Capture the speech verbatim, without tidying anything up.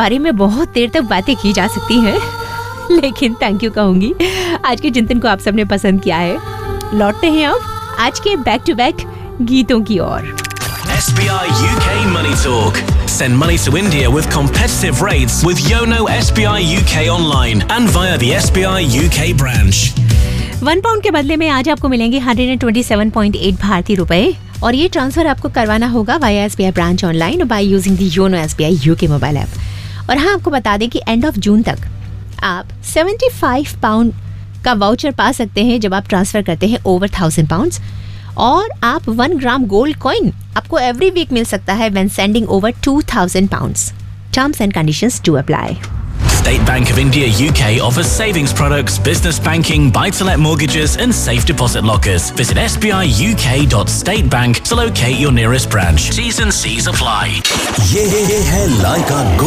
बारे में बहुत देर तक बातें की जा सकती हैं, लेकिन थैंक यू कहूंगी आज के चिंतन को आप सबने पसंद किया है। लौटते हैं अब आज के बैक टू बैक गीतों की ओर। S B I U K Money Talk. Send money to India with competitive rates with Yono S B I U K online and via the S B I U K branch. One pound के बदले में आज आपको मिलेंगे एक सौ सत्ताईस point आठ भारतीय रुपए और ये ट्रांसफर आपको करवाना होगा via S B I branch online by using the YONO S B I UK mobile app. और हाँ, आपको बता दें कि एंड ऑफ जून तक आप पचहत्तर पाउंड का वाउचर पा सकते हैं जब आप ट्रांसफर करते हैं ओवर थाउजेंड पाउंड्स, और आप वन ग्राम गोल्ड कॉइन आपको एवरी वीक मिल सकता है when sending over two thousand pounds. Terms and conditions do apply. State Bank of India U K offers savings products, business banking, buy-to-let mortgages and safe deposit lockers. Visit s b i u k dot state bank to locate your nearest branch. T's and C's apply. ये है लाइका